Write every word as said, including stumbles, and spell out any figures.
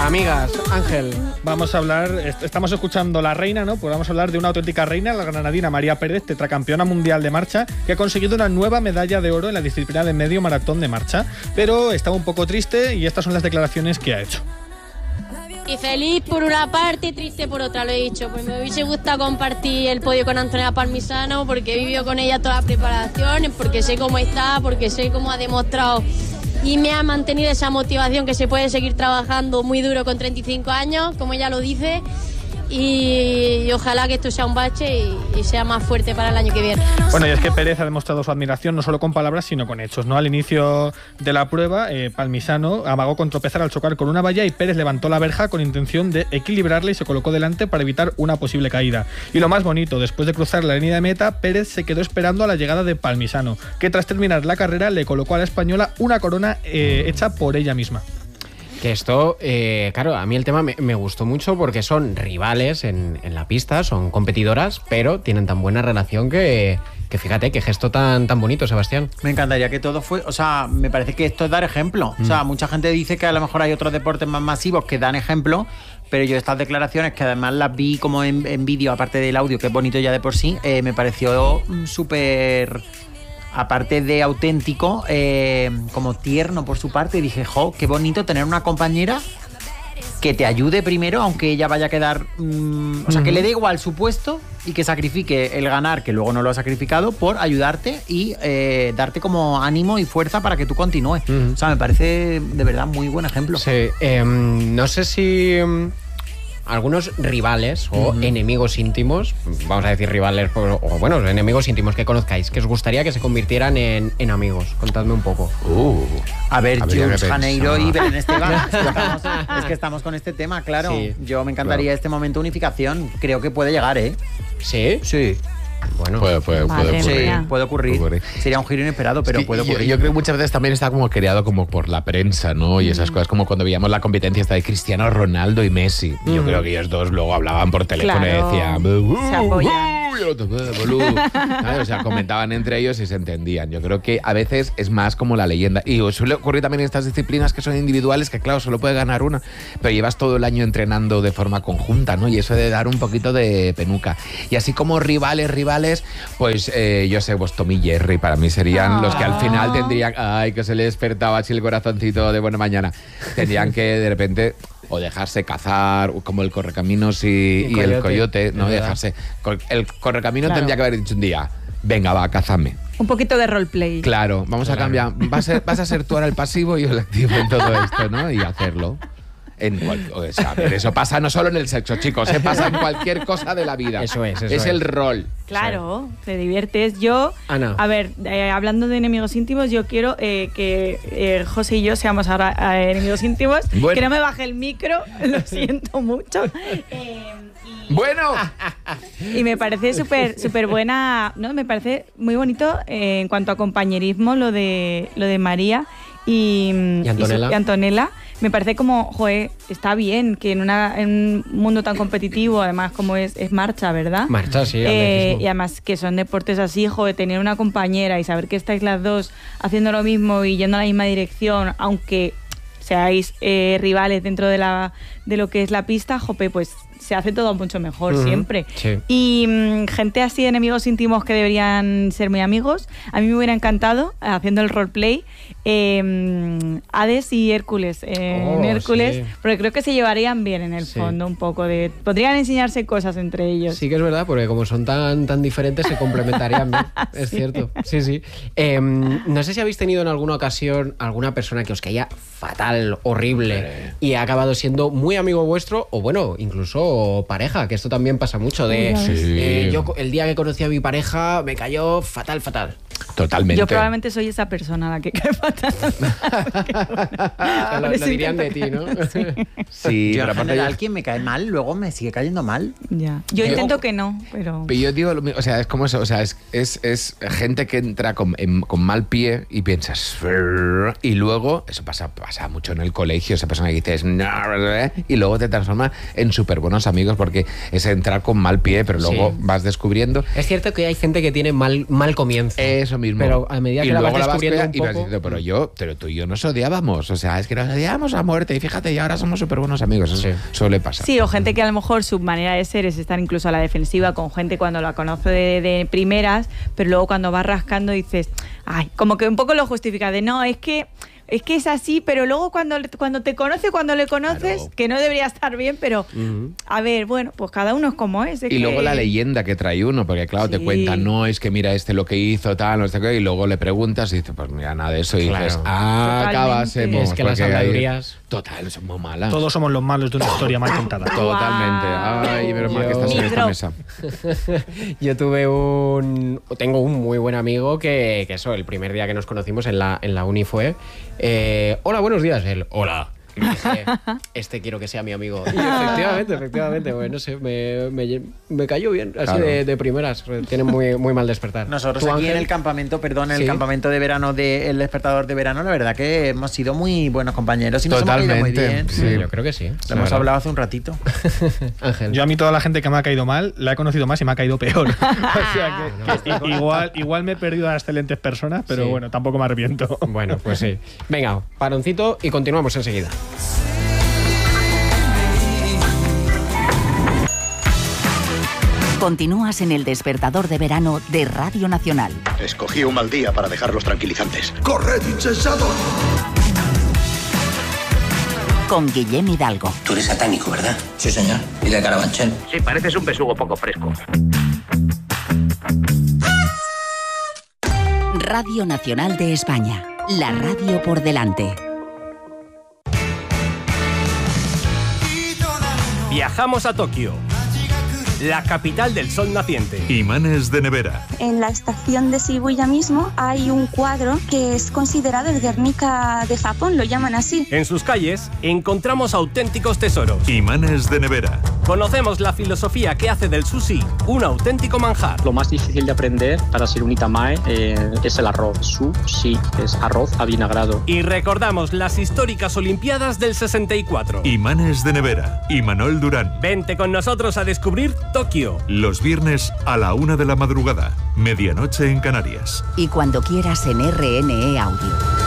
Amigas, Ángel. Vamos a hablar, estamos escuchando La Reina, ¿no? Pues vamos a hablar de una auténtica reina, la granadina María Pérez, tetracampeona mundial de marcha, que ha conseguido una nueva medalla de oro en la disciplina de medio maratón de marcha. Pero estaba un poco triste y estas son las declaraciones que ha hecho. Y feliz por una parte y triste por otra, lo he dicho. Pues me hubiese gustado compartir el podio con Antonella Palmisano, porque he vivido con ella todas las preparaciones, porque sé cómo está, porque sé cómo ha demostrado y me ha mantenido esa motivación que se puede seguir trabajando muy duro con treinta y cinco años, como ella lo dice. Y, y ojalá que esto sea un bache y, y sea más fuerte para el año que viene. Bueno, y es que Pérez ha demostrado su admiración no solo con palabras, sino con hechos, ¿no? Al inicio de la prueba, eh, Palmisano amagó con tropezar al chocar con una valla y Pérez levantó la verja con intención de equilibrarla y se colocó delante para evitar una posible caída. Y lo más bonito, después de cruzar la línea de meta, Pérez se quedó esperando a la llegada de Palmisano, que tras terminar la carrera le colocó a la española una corona eh, hecha por ella misma. Que esto, eh, claro, a mí el tema me, me gustó mucho porque son rivales en, en la pista, son competidoras, pero tienen tan buena relación que, que fíjate, qué gesto tan, tan bonito, Sebastián. Me encantaría que todo fue, o sea, me parece que esto es dar ejemplo. Mm. O sea, mucha gente dice que a lo mejor hay otros deportes más masivos que dan ejemplo, pero yo estas declaraciones, que además las vi como en, en vídeo, aparte del audio, que es bonito ya de por sí, eh, me pareció súper... aparte de auténtico, eh, como tierno por su parte, dije, jo, qué bonito tener una compañera que te ayude primero, aunque ella vaya a quedar, mmm, o sea, uh-huh. que le dé igual su puesto y que sacrifique el ganar, que luego no lo ha sacrificado, por ayudarte y eh, darte como ánimo y fuerza para que tú continúes. Uh-huh. O sea, me parece de verdad muy buen ejemplo. Sí, eh, no sé si... algunos rivales o uh-huh. enemigos íntimos, vamos a decir rivales, o, o bueno, enemigos íntimos que conozcáis, que os gustaría que se convirtieran en, en amigos. Contadme un poco. Uh, a ver, Jules Janeiro y Belén Esteban. estamos, es que estamos con este tema, claro. Sí, Yo me encantaría claro. este momento de unificación. Creo que puede llegar, ¿eh? ¿Sí? Sí. Bueno, puede, puede, puede ocurrir. Sí, puede ocurrir. Puede ocurrir. Sería un giro inesperado, pero es que puede ocurrir. Yo, yo creo que muchas veces también está como creado como por la prensa, ¿no? Y esas mm. cosas, como cuando veíamos la competencia esta de Cristiano Ronaldo y Messi. Mm. Yo creo que ellos dos luego hablaban por teléfono claro. y decían... Uh, se apoyan. Uh, o sea, comentaban entre ellos y se entendían. Yo creo que a veces es más como la leyenda. Y suele ocurrir también en estas disciplinas que son individuales, que claro, solo puede ganar una, pero llevas todo el año entrenando de forma conjunta, ¿no? Y eso de dar un poquito de penuca. Y así como rivales, rivales, pues Pues eh, yo sé, pues Tom y Jerry para mí serían oh. los que al final tendrían, ay, que se le despertaba así el corazoncito de buena mañana, tendrían que de repente o dejarse cazar como el correcaminos y, y el coyote, no dejarse, el correcaminos claro. tendría que haber dicho un día, venga va, cázame. Un poquito de roleplay. Claro, vamos claro. a cambiar, vas a, vas a ser tú ahora el pasivo y yo el activo en todo esto, ¿no? Y hacerlo. En cual, o sea, a ver, eso pasa no solo en el sexo, chicos, se pasa en cualquier cosa de la vida. Eso es, eso es. Es el rol. Claro, te diviertes. Yo, Ana. a ver, eh, hablando de enemigos íntimos, yo quiero eh, que eh, José y yo seamos ahora eh, enemigos íntimos. Bueno. Que no me baje el micro, lo siento mucho. Eh, y, bueno. Y me parece súper súper buena, ¿no? Me parece muy bonito eh, en cuanto a compañerismo lo de, lo de María y, y Antonella. Y, su, y Antonella. Me parece como, joder, está bien que en, una, en un mundo tan competitivo, además como es, es marcha, ¿verdad? Marcha, sí. Eh, y además que son deportes así, joder, tener una compañera y saber que estáis las dos haciendo lo mismo y yendo a la misma dirección, aunque seáis eh, rivales dentro de, la, de lo que es la pista, jope, pues se hace todo mucho mejor uh-huh. siempre. Sí. Y mmm, gente así, enemigos íntimos que deberían ser muy amigos, a mí me hubiera encantado, haciendo el roleplay, eh, Hades y Hércules. Eh, oh, en Hércules, sí. porque creo que se llevarían bien en el sí. fondo un poco. de Podrían enseñarse cosas entre ellos. Sí que es verdad, porque como son tan, tan diferentes, se complementarían bien. Es sí. cierto. Sí, sí. Eh, no sé si habéis tenido en alguna ocasión alguna persona que os caía fatal, horrible, y ha acabado siendo muy amigo vuestro, o bueno, incluso pareja, que esto también pasa mucho de sí. eh, yo el día que conocí a mi pareja me cayó fatal, fatal. Totalmente. Yo probablemente soy esa persona a la que cae fatal. Lo, lo dirían de ti, ¿no? Sí, sí yo, pero en general, quien me cae mal, luego me sigue cayendo mal. Ya. Yo, yo intento que no, pero... Pero yo digo, o sea, es como eso, o sea, es, es, es gente que entra con, en, con mal pie y piensas... Y luego, eso pasa, pasa mucho en el colegio, esa persona que dices... Y luego te transforma en súper buenos amigos porque es entrar con mal pie, pero luego sí. vas descubriendo... Es cierto que hay gente que tiene mal, mal comienzo. Eso mismo. mismo. Pero a medida y que la vas luego descubriendo un y vas poco- diciendo, pero yo, pero tú y yo nos odiábamos. O sea, es que nos odiábamos a muerte. Y fíjate, y ahora somos súper buenos amigos. Eso Sí. suele pasar. Sí, o gente que a lo mejor su manera de ser es estar incluso a la defensiva con gente cuando la conoce de, de primeras, pero luego cuando vas rascando dices, ay, como que un poco lo justifica de no, es que es que es así, pero luego cuando, cuando te conoce, cuando le conoces, Claro. que no debería estar bien, pero Ujú. a ver, bueno, pues cada uno es como es. es Y que- luego la leyenda que trae uno, porque claro, te Sí. cuentan, no, es que mira este lo que hizo, tal, no sé qué, y luego le preguntas y dices, pues mira, nada de eso, y Claro. dices, ah, Totalmente. acabásemos. Es que las porque hay- habladurías- Total, son muy malas. Todos somos los malos de una historia mal contada. Totalmente. Ay, menos mal que estás en Yo- esta mesa. Yo tuve un... Tengo un muy buen amigo que, que eso, el primer día que nos conocimos en la, en la uni fue... eh, hola, buenos días. Él, hola. Y dije, este quiero que sea mi amigo. Y efectivamente, efectivamente, bueno, no sé, me, me, me cayó bien, así Claro. de, de primeras. Tiene muy, muy mal despertar. Nosotros ¿Tú, aquí en Ángel? el campamento, perdón, en Sí. el campamento de verano del Despertador de Verano, la verdad que hemos sido muy buenos compañeros y nos hemos caído muy Totalmente, bien. sí. Yo creo que sí. Lo hemos hablado hace un ratito. Ángel. Yo a mí toda la gente que me ha caído mal, la he conocido más y me ha caído peor. O sea que, No, que está- igual, igual me he perdido a excelentes personas, pero Sí. bueno, tampoco me arrepiento. Bueno, pues sí. Venga, paroncito y continuamos enseguida. Continúas en el Despertador de Verano de Radio Nacional. Escogí un mal día para dejar los tranquilizantes. ¡Corred, insensatos! Con Guillem Hidalgo. Tú eres satánico, ¿verdad? Sí, señor. ¿Y de Carabanchel? Sí, pareces un besugo poco fresco. Radio Nacional de España. La radio por delante. Viajamos a Tokio, la capital del sol naciente. Imanes de nevera. En la estación de Shibuya mismo hay un cuadro que es considerado el Guernica de Japón, lo llaman así. En sus calles encontramos auténticos tesoros. Imanes de nevera. Conocemos la filosofía que hace del sushi un auténtico manjar. Lo más difícil de aprender para ser un itamae eh, es el arroz. Sushi es arroz avinagrado. Y recordamos las históricas Olimpiadas del sesenta y cuatro. Imanes de nevera. Imanol Durán. Vente con nosotros a descubrir Tokio. Los viernes a la una de la madrugada. Medianoche en Canarias. Y cuando quieras en R N E Audio.